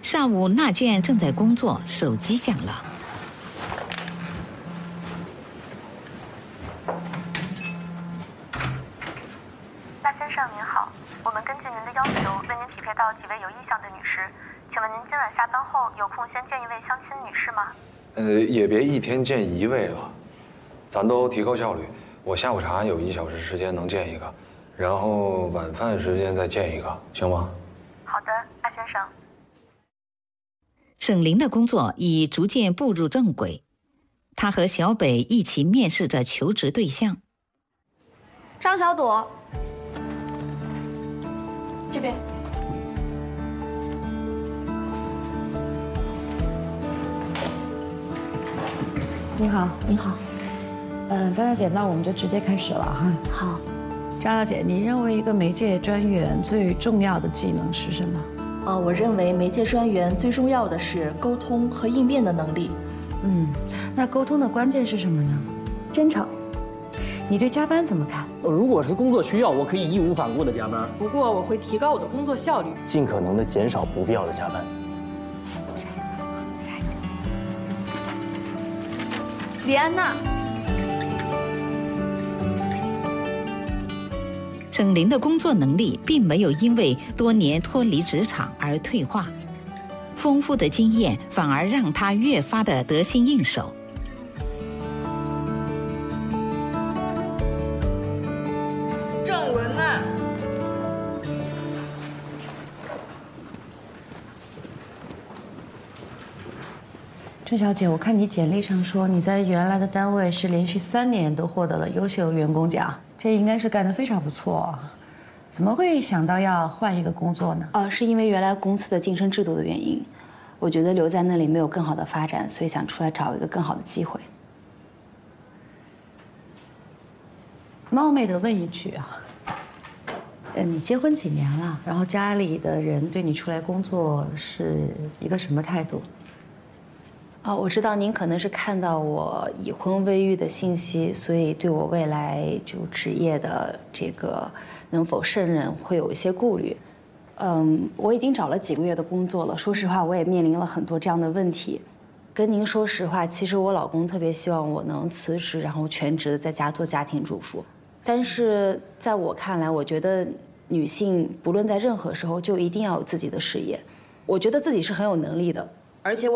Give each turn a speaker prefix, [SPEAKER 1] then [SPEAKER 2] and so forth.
[SPEAKER 1] 上午，纳卷正在工作，手机响了。
[SPEAKER 2] 那先生您好，我们根据您的要求，为您匹配到几位有意向的女士，请问您今晚下班后有空先见一位相亲女士吗？
[SPEAKER 3] 也别一天见一位了，咱都提高效率。我下午茶有1小时时间能见一个，然后晚饭时间再见一个，行吗？
[SPEAKER 2] 好的，艾先生。
[SPEAKER 1] 沈凌的工作已逐渐步入正轨，他和小北一起面试着求职对象。
[SPEAKER 4] 张小朵，这边。
[SPEAKER 5] 你好，
[SPEAKER 4] 你好。
[SPEAKER 5] 张小姐，那我们就直接开始了哈。
[SPEAKER 4] 好。
[SPEAKER 5] 张小姐，你认为一个媒介专员最重要的技能是什么？
[SPEAKER 4] 我认为媒介专员最重要的是沟通和应变的能力。
[SPEAKER 5] 那沟通的关键是什么呢？
[SPEAKER 4] 真诚。
[SPEAKER 5] 你对加班怎么看？
[SPEAKER 6] 如果是工作需要，我可以义无反顾的加班。
[SPEAKER 7] 不过我会提高我的工作效率，
[SPEAKER 6] 尽可能的减少不必要的加班。
[SPEAKER 4] 下一个。李安娜。
[SPEAKER 1] 沈凌的工作能力并没有因为多年脱离职场而退化，丰富的经验反而让他越发的得心应手。
[SPEAKER 7] 郑文娜。
[SPEAKER 5] 郑小姐，我看你简历上说你在原来的单位是连续3年都获得了优秀员工奖。这应该是干得非常不错，怎么会想到要换一个工作呢？
[SPEAKER 8] 是因为原来公司的晋升制度的原因，我觉得留在那里没有更好的发展，所以想出来找一个更好的机会。
[SPEAKER 5] 冒昧的问一句啊，你结婚几年了？然后家里的人对你出来工作是一个什么态度？
[SPEAKER 8] 我知道您可能是看到我已婚未育的信息，所以对我未来就职业的这个能否胜任会有一些顾虑。我已经找了几个月的工作了，说实话，我也面临了很多这样的问题。跟您说实话，其实我老公特别希望我能辞职，然后全职的在家做家庭主妇。但是在我看来，我觉得女性不论在任何时候就一定要有自己的事业。我觉得自己是很有能力的，而且